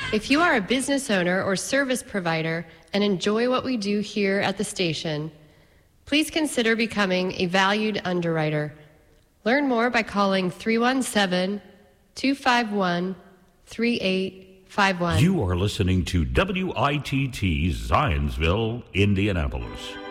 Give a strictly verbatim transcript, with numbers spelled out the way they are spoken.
If you are a business owner or service provider and enjoy what we do here at the station, please consider becoming a valued underwriter. Learn more by calling three one seven, two five one, three eight five one. You are listening to W I T T Zionsville, Indianapolis.